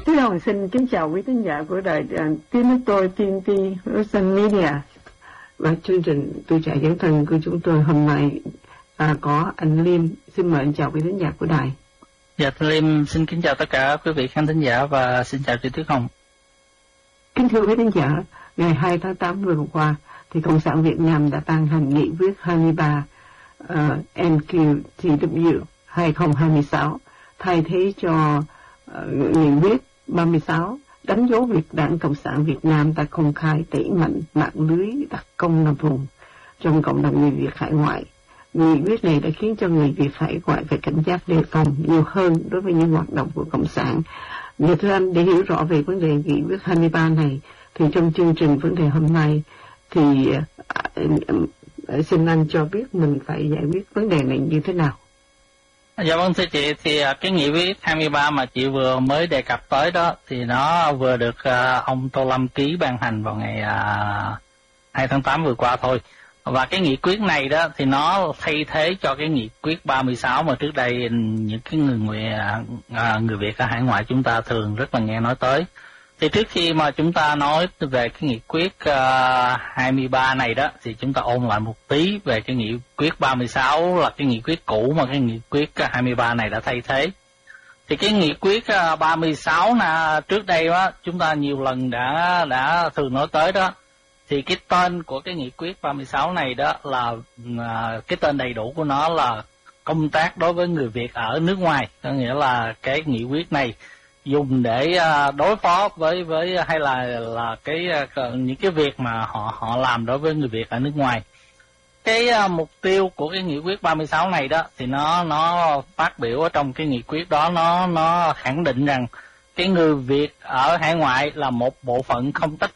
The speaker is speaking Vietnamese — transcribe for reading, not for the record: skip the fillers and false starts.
Thưa ông, xin kính chào quý khán giả của đài Tiếng Nói Tôi TNT Russian Media. Và chương trình Tuổi Trẻ Dẫn Thần của chúng tôi hôm nay có anh Liêm. Xin mời anh chào quý khán giả của đài. Dạ, thưa Liêm xin kính chào tất cả quý vị khán thính giả và xin chào chị Tuyết Hồng. Kính thưa quý khán giả, ngày 2 tháng 8 vừa qua thì Cộng sản Việt Nam đã ban hành nghị quyết 23 NQTW 2026 thay thế cho nghị quyết 36 đánh dấu việc Đảng Cộng sản Việt Nam đã công khai đẩy mạnh mạng lưới đặc công nằm vùng trong cộng đồng người Việt hải ngoại. Nghị quyết này đã khiến cho người Việt hải ngoại phải cảnh giác đề phòng nhiều hơn đối với những hoạt động của Cộng sản. Và thưa anh, để hiểu rõ về vấn đề nghị quyết 23 này thì trong chương trình vấn đề hôm nay thì xin anh cho biết mình phải giải quyết vấn đề này như thế nào. Dạ vâng thưa chị, thì cái nghị quyết 23 mà chị vừa mới đề cập tới đó thì nó vừa được ông Tô Lâm ký ban hành vào ngày 2 tháng 8 vừa qua thôi. Và cái nghị quyết này đó thì nó thay thế cho cái nghị quyết 36 mà trước đây những cái người Việt ở hải ngoại chúng ta thường rất là nghe nói tới. Thì trước khi mà chúng ta nói về cái nghị quyết 23 này đó thì chúng ta ôn lại một tí về cái nghị quyết 36 là cái nghị quyết cũ mà cái nghị quyết 23 này đã thay thế. Thì cái nghị quyết 36 trước đây đó chúng ta nhiều lần đã thường nói tới đó. Thì cái tên của cái nghị quyết 36 này đó là cái tên đầy đủ của nó là công tác đối với người Việt ở nước ngoài, có nghĩa là cái nghị quyết này dùng để đối phó với hay là những cái việc mà họ làm đối với người Việt ở nước ngoài. Cái mục tiêu của cái nghị quyết 36 này đó thì nó phát biểu ở trong cái nghị quyết đó, nó khẳng định rằng cái người Việt ở hải ngoại là một bộ phận không tách